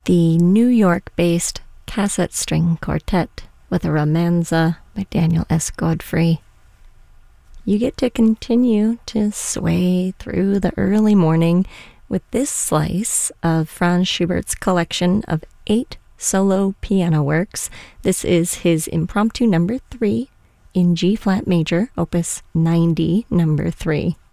the New York-based Cassette String Quartet with a Romanza by Daniel S. Godfrey. You get to continue to sway through the early morning with this slice of Franz Schubert's collection of 8 solo piano works. This is his Impromptu No. 3 in G-flat major, opus 90, No. 3.